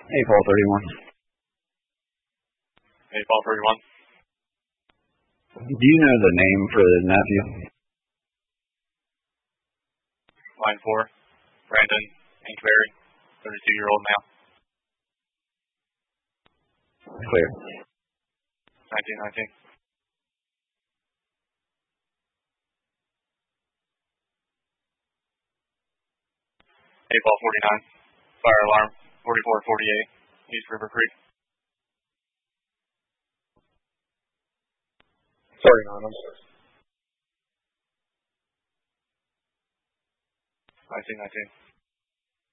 Hey, Paul 31. Hey, Paul 31. Do you know the name for the nephew? Line 4, Brandon Inkberry, 32-year-old male. Clear. 1919. Hey, Paul 49. Fire alarm, 4448, East River Creek. Sorry, Anonymous. 1919.